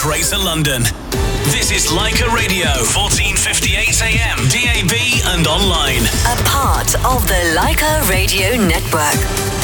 Greater London. This is Leica Radio, 1458 AM, DAB and online. A part of the Leica Radio Network.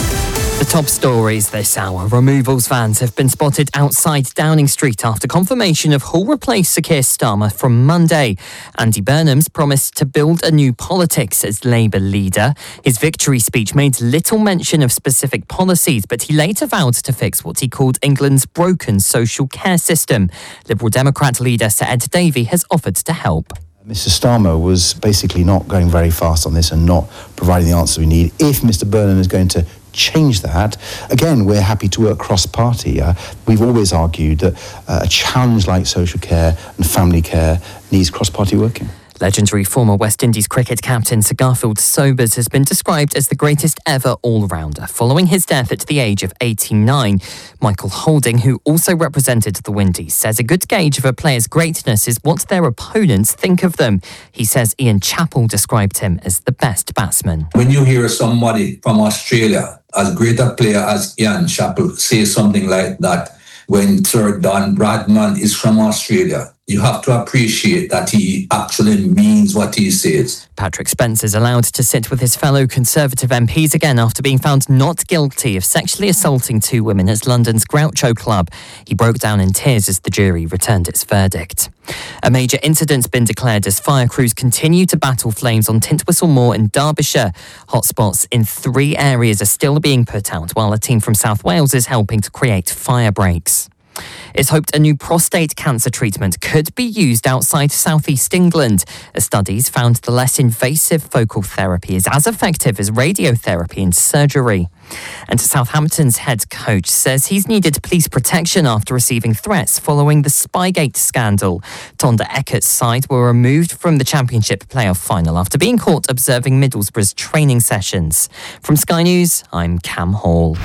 The top stories this hour. Removals vans have been spotted outside Downing Street after confirmation of who'll replace Sir Keir Starmer from Monday. Andy Burnham's promised to build a new politics as Labour leader. His victory speech made little mention of specific policies, but he later vowed to fix what he called England's broken social care system. Liberal Democrat leader Sir Ed Davey has offered to help. Mr Starmer was basically not going very fast on this and not providing the answers we need. If Mr Burnham is going to change that, again, we're happy to work cross-party. We've always argued that a challenge like social care and family care needs cross-party working. Legendary former West Indies cricket captain Sir Garfield Sobers has been described as the greatest ever all-rounder. Following his death at the age of 89, Michael Holding, who also represented the Windies, says a good gauge of a player's greatness is what their opponents think of them. He says Ian Chappell described him as the best batsman. When you hear somebody from Australia, as great a player as Ian Chappell, say something like that, when Sir Don Bradman is from Australia, you have to appreciate that he actually means what he says. Patrick Spence is allowed to sit with his fellow Conservative MPs again after being found not guilty of sexually assaulting two women at London's Groucho Club. He broke down in tears as the jury returned its verdict. A major incident's been declared as fire crews continue to battle flames on Tintwistle Moor in Derbyshire. Hotspots in 3 areas are still being put out, while a team from South Wales is helping to create fire breaks. It's hoped a new prostate cancer treatment could be used outside southeast England. Studies found the less invasive focal therapy is as effective as radiotherapy and surgery. And Southampton's head coach says he's needed police protection after receiving threats following the Spygate scandal. Tonda Eckert's side were removed from the Championship playoff final after being caught observing Middlesbrough's training sessions. From Sky News, I'm Cam Hall.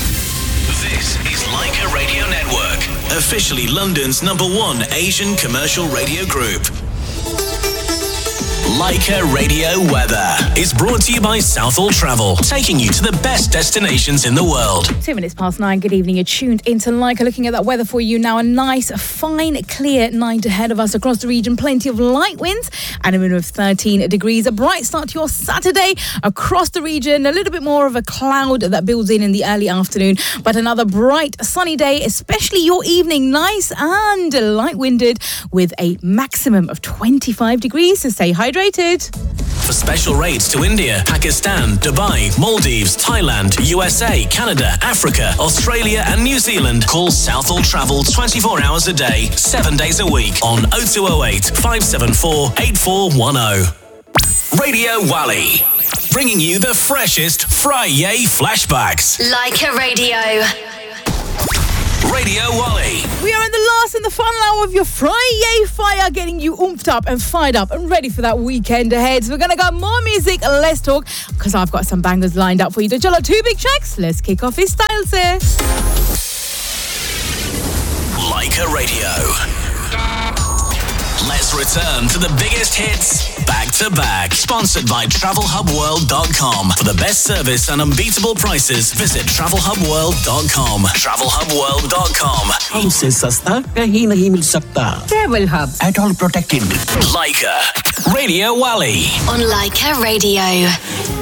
This is Leica Radio Network, officially London's #1 Asian commercial radio group. Leica Radio Weather is brought to you by Southall Travel, taking you to the best destinations in the world. 2 minutes past 9. Good evening. You're tuned into Leica. Looking at that weather for you now. A nice, fine, clear night ahead of us across the region. Plenty of light winds and a minimum of 13 degrees. A bright start to your Saturday across the region. A little bit more of a cloud that builds in the early afternoon, but another bright, sunny day, especially your evening. Nice and light-winded with a maximum of 25 degrees. So stay hydrated. For special rates to India, Pakistan, Dubai, Maldives, Thailand, USA, Canada, Africa, Australia and New Zealand, call Southall Travel 24 hours a day, 7 days a week on 0208 574 8410. Radio Wally, bringing you the freshest Friday flashbacks. Leica Radio. Radio Wally. We are in the final hour of your Friday Fire, getting you oomphed up and fired up and ready for that weekend ahead. So we're going to go more music, less talk, because I've got some bangers lined up for you. Jolo, 2 big tracks. Let's kick off his style, sir. Leica Radio. Let's return to the biggest hits back to back. Sponsored by TravelHubWorld.com. For the best service and unbeatable prices, visit TravelHubWorld.com. TravelHubWorld.com. हमसे सस्ता कहीं नहीं मिल सकता. Travel Hub. At all protected. Leica Radio Wally. On Leica Radio.